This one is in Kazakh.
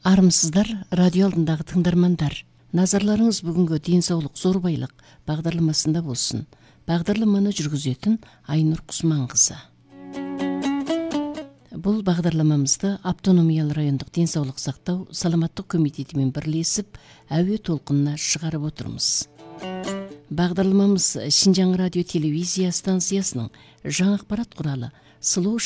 Армысыздар, радио алдындағы тыңдармандар. Назарларыңыз бүгінгі денсаулық зор байлық бағдарламасында болсын. Бағдарламаны жүргізетін Айнұр Құсманқызы. Бұл бағдарламамызды Автономиялы райондық денсаулық сақтау саламаттық комитетімен бірлесіп, әуе толқынына шығарып отырмыз. Бағдарламамыз Шинжаң радио телевизия станциясының жаңа ақпарат құралы Сұлу